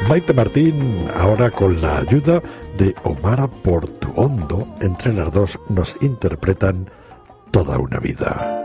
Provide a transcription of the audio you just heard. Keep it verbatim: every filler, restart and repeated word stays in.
Maite Martín, ahora con la ayuda de Omar Portuondo, entre las dos nos interpretan Toda una vida.